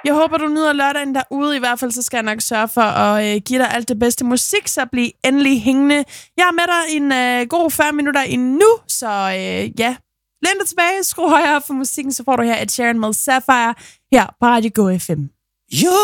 Jeg håber, du nyder lørdagen derude. I hvert fald så skal jeg nok sørge for at give dig alt det bedste musik, så bliv endelig hængende. Jeg er med dig en god 40 minutter endnu, så ja. Læn dig tilbage, skru højere op for musikken, så får du her et Sharon med Sapphire her på Radio Go FM. Jo!